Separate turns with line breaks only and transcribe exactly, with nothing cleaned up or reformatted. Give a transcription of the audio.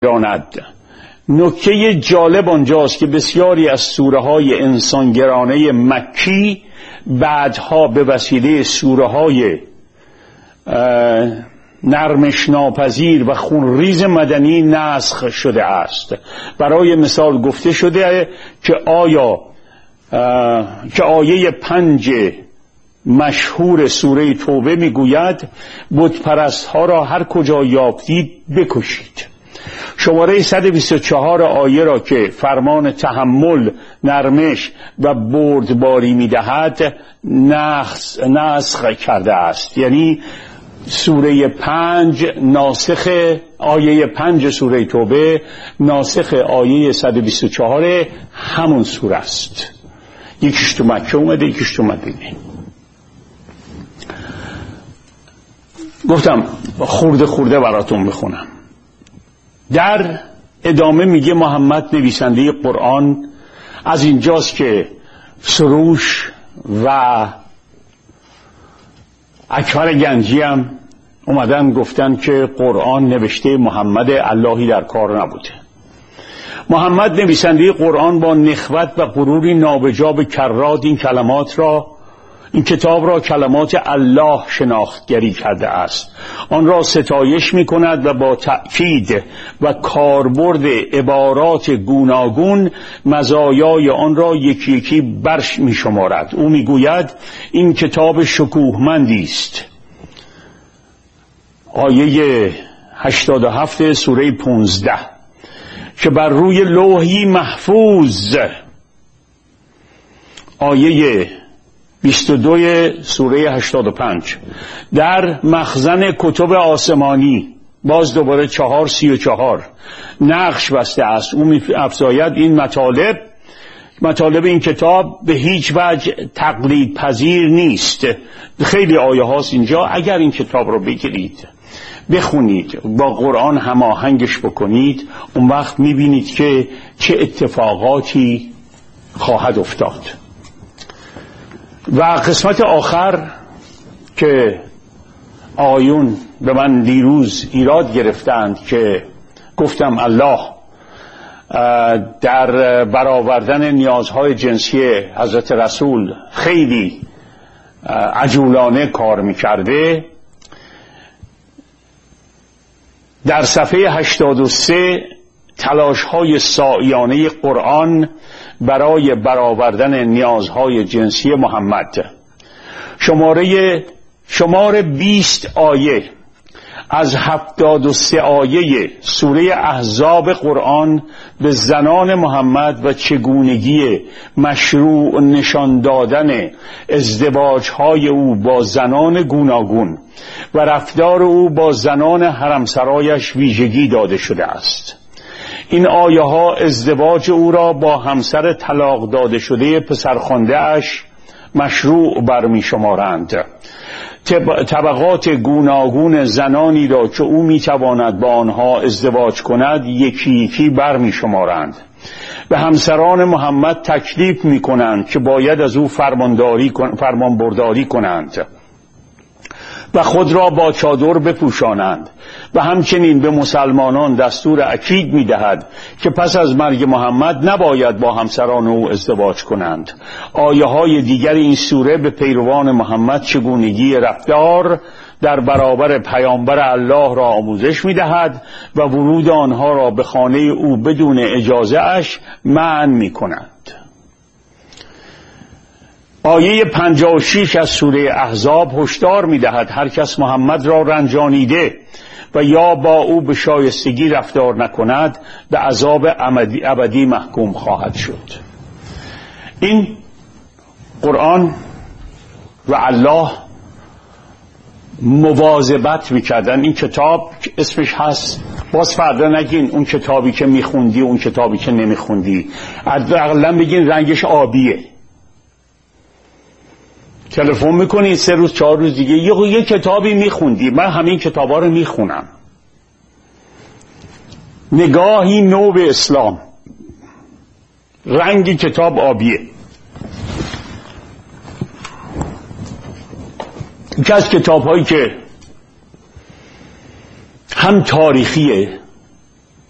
راند. نکته جالب آنجاست که بسیاری از سوره های انسانگرانه مکی بعدها به وسیله سوره های نرمش ناپذیر و خونریز مدنی نسخ شده است. برای مثال گفته شده که آیا که آیه پنج مشهور سوره توبه میگوید بت پرست ها را هر کجا یافتید بکشید. شماره صد و بیست و چهار آیه را که فرمان تحمل، نرمش و بردباری میدهد نسخ نسخ کرده است. یعنی سوره پنج ناسخ آیه پنج سوره توبه ناسخ آیه صد و بیست و چهار همون سوره است. یکیش تو مکه اومده، یکیش تو مدینه. گفتم خورده خورده براتون میخونم. در ادامه میگه محمد نویسنده قرآن از اینجاست که سروش و اکبر گنجی هم اومدن گفتن که قرآن نوشته محمد، اللهی در کار نبوده. محمد نویسنده قرآن با نخوت و غروری نابجا به کرات این کلمات را این کتاب را کلمات الله شناختگری کرده است. آن را ستایش می کند و با تأکید و کاربرد عبارات گوناگون مزایای آن را یکی یکی برش می شمارد. او می گوید این کتاب شکوهمندی است. آیه هشتاد و هفت سوره پونزده که بر روی لوحی محفوظ. آیه بیست و دو سوره هشتاد و پنج در مخزن کتب آسمانی. باز دوباره چهار سی و چهار نقش بسته است. او می افزاید این مطالب مطالب این کتاب به هیچ وجه تقلید پذیر نیست. خیلی آیه هاست اینجا. اگر این کتاب رو بگیرید بخونید، با قرآن هماهنگش بکنید، اون وقت میبینید که چه اتفاقاتی خواهد افتاد. و قسمت آخر که آیون به من دیروز ایراد گرفتند که گفتم الله در برآوردن نیازهای جنسی حضرت رسول خیلی عجولانه کار میکرده، در صفحه هشتاد و سه تلاش‌های سعیانه قرآن برای برآوردن نیازهای جنسی محمد، شماره شماره بیست آیه از هفتاد و سه آیه سوره احزاب قرآن به زنان محمد و چگونگی مشروع نشان دادن ازدواج‌های او با زنان گوناگون و رفتار او با زنان حرمسرایش ویژگی داده شده است. این آیه ها ازدواج او را با همسر طلاق داده شده پسرخوانده اش مشروع برمی شمارند. طبقات گوناگون زنانی را که او می تواند با آنها ازدواج کند یکی یکی برمی شمارند. به همسران محمد تکلیف می کنند که باید از او فرمانداری فرمانبرداری کنند و خود را با چادر بپوشانند و همچنین به مسلمانان دستور اکید می دهد که پس از مرگ محمد نباید با همسران او ازدواج کنند. آیه های دیگر این سوره به پیروان محمد چگونگی رفتار در برابر پیامبر الله را آموزش می دهد و ورود آنها را به خانه او بدون اجازه اش منع می کنند. آیه پنجاه و شش از سوره احزاب هشدار می دهد هر کس محمد را رنجانیده و یا با او به شایستگی رفتار نکند به عذاب ابدی محکوم خواهد شد. این قرآن و الله مواظبت میکردن. این کتاب اسمش هست، باز فردا نگین اون کتابی که میخوندی اون کتابی که نمیخوندی، اقلا بگین رنگش آبیه. تلفن میکنی سه روز چهار روز دیگه یه, یه کتابی میخوندی، من همین کتابا رو میخونم. نگاهی نو به اسلام، رنگ کتاب آبیه. یکی از کتاب هایی که هم تاریخیه